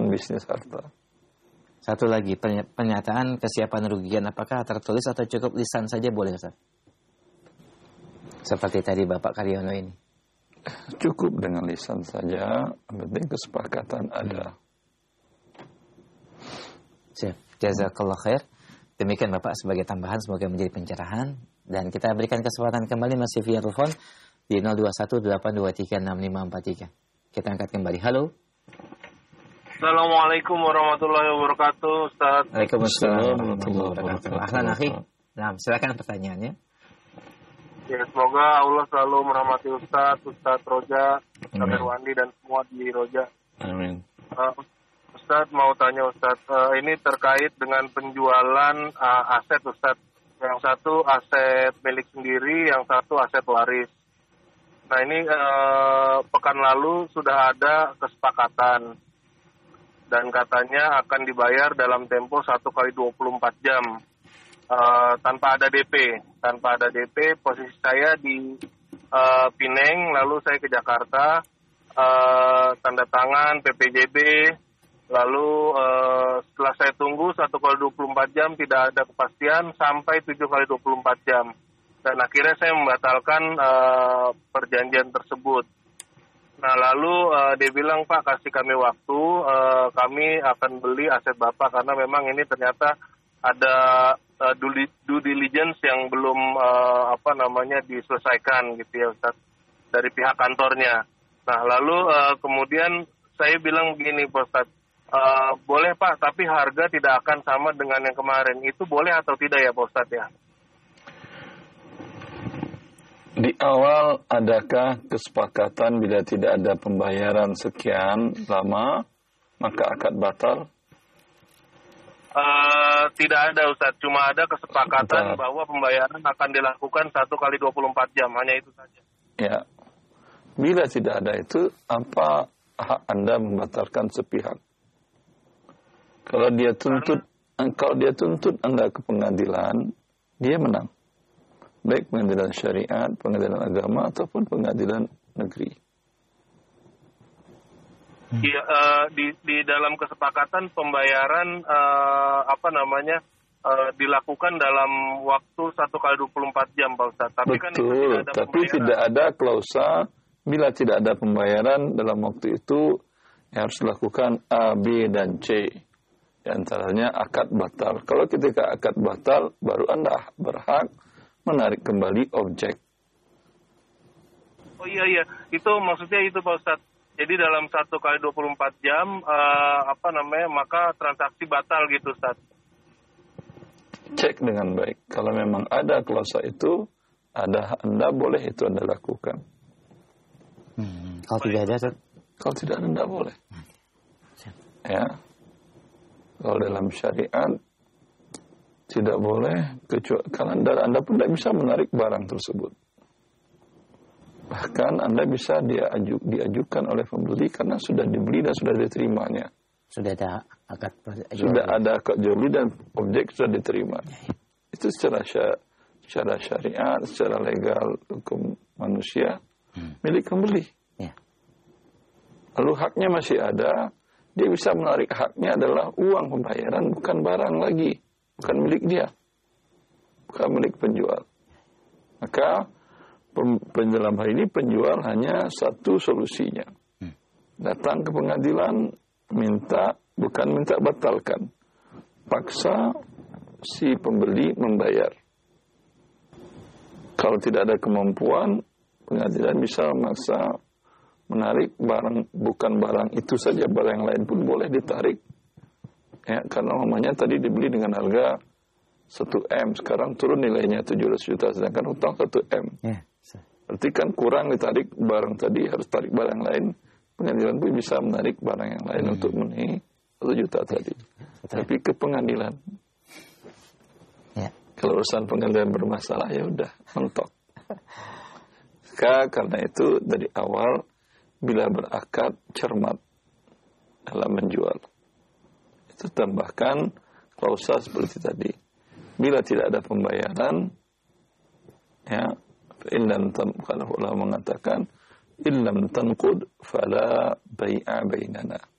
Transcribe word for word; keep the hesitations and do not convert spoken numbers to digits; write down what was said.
bisnis harta. Satu lagi, pernyataan kesiapan rugian apakah tertulis atau cukup lisan saja boleh, Ustaz? Seperti tadi Bapak Karyono ini. Cukup dengan lisan saja, yang penting kesepakatan ada. Siap. Jazakallah khair. Demikian Bapak sebagai tambahan, semoga menjadi pencerahan. Dan kita berikan kesempatan kembali masih via telepon di nol dua satu delapan dua tiga enam lima empat tiga. Kita angkat kembali. Halo. Assalamualaikum warahmatullahi wabarakatuh, Ustaz. Waalaikumsalam warahmatullahi wabarakatuh. Ahlan akhi. Nah, silakan pertanyaannya. Ya, semoga Allah selalu merahmati Ustaz, Ustaz Roja, Ustaz Irwandi dan semua di Roja. Amin. Uh, Ustaz mau tanya Ustaz, uh, ini terkait dengan penjualan uh, aset Ustaz. Yang satu aset milik sendiri, yang satu aset waris. Nah ini uh, pekan lalu sudah ada kesepakatan dan katanya akan dibayar dalam tempo satu kali dua puluh empat jam. Uh, tanpa ada D P, tanpa ada D P, posisi saya di uh, Pineng, lalu saya ke Jakarta, uh, tanda tangan P P J B, lalu uh, setelah saya tunggu satu kali dua puluh empat jam tidak ada kepastian sampai tujuh kali dua puluh empat jam, dan akhirnya saya membatalkan uh, perjanjian tersebut. Nah lalu uh, dia bilang, Pak kasih kami waktu, uh, kami akan beli aset Bapak karena memang ini ternyata ada uh, due diligence yang belum uh, apa namanya diselesaikan gitu ya Ustaz dari pihak kantornya. Nah lalu uh, kemudian saya bilang begini Pak Ustaz, uh, boleh Pak tapi harga tidak akan sama dengan yang kemarin, itu boleh atau tidak ya Pak Ustaz ya? Di awal adakah kesepakatan bila tidak ada pembayaran sekian lama maka akad batal? Uh, tidak ada Ustaz, cuma ada kesepakatan Betul. bahwa pembayaran akan dilakukan satu kali dua puluh empat jam, hanya itu saja. Ya, bila tidak ada itu, apa hak Anda membatalkan sepihak? Kalau dia tuntut, Karena... kalau dia tuntut Anda ke pengadilan, dia menang. Baik pengadilan syariat, pengadilan agama, ataupun pengadilan negeri. Iya, uh, di di dalam kesepakatan pembayaran uh, apa namanya uh, dilakukan dalam waktu satu kali dua puluh empat jam, Pak Ustaz. Tapi Betul, kan itu tidak ada tapi pembayaran. tidak ada klausa bila tidak ada pembayaran dalam waktu itu yang harus dilakukan A, B, dan C. Di antaranya akad batal. Kalau ketika akad batal, baru Anda berhak menarik kembali objek. Oh iya iya, itu maksudnya itu Pak Ustaz. Jadi dalam satu kali dua puluh empat jam, uh, apa namanya, maka transaksi batal gitu, Ustaz. Cek dengan baik. Kalau memang ada klausa itu, ada Anda boleh itu Anda lakukan. Hmm, kalau tidak ada, Ustaz? Kalau tidak ada, Anda boleh. Ya. Kalau dalam syariat, tidak boleh, kecuali kalau Anda, Anda pun tidak bisa menarik barang tersebut. Bahkan Anda bisa diaju, diajukan oleh pembeli karena sudah dibeli dan sudah diterimanya. Sudah ada akad Sudah ada akad jual beli dan objek sudah diterima. Itu secara secara syariat, secara legal hukum manusia hmm. milik pembeli. Ya. Lalu haknya masih ada, dia bisa menarik haknya adalah uang pembayaran, bukan barang lagi, bukan milik dia, bukan milik penjual. Maka dalam hal ini penjual hanya satu solusinya. Datang ke pengadilan, minta, bukan minta batalkan. Paksa si pembeli membayar. Kalau tidak ada kemampuan, pengadilan bisa memaksa menarik barang, bukan barang itu saja, barang yang lain pun boleh ditarik. Ya, karena namanya tadi dibeli dengan harga satu M, sekarang turun nilainya tujuh ratus juta, sedangkan hutang satu M. Yeah. Berarti kan kurang ditarik barang tadi, harus tarik barang lain. Pengadilan pun bisa menarik barang yang lain hmm. untuk memenuhi satu juta tadi. Betul. Tapi ke pengadilan. Ya. Kalau urusan pengadilan bermasalah, ya udah mentok. Karena itu dari awal bila berakad cermat dalam menjual. Itu tambahkan klausa seperti tadi. Bila tidak ada pembayaran, ya, illam tan, kalau ulama mengatakan illam tanqud fala bai'a bainana.